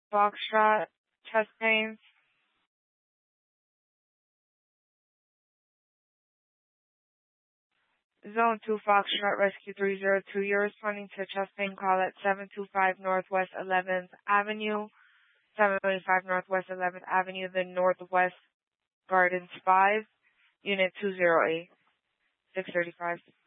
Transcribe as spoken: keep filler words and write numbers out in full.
Foxtrot, chest pains. Zone two, Foxtrot, Rescue three zero two. You're responding to a chest pain call at seven two five Northwest eleventh Avenue, seven two five Northwest eleventh Avenue, the Northwest Gardens five, Unit two zero eight, six thirty-five.